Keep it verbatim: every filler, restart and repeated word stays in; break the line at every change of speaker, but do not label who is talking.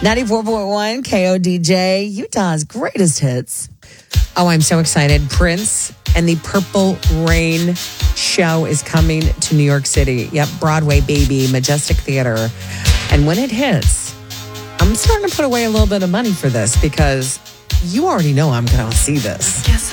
ninety-four point one K O D J, Utah's greatest hits.
Oh, I'm so excited. Prince and the Purple Rain show is coming to New York City. Yep, Broadway, baby, Majestic Theater. And when it hits, I'm starting to put away a little bit of money for this because you already know I'm going to see this.
Yes,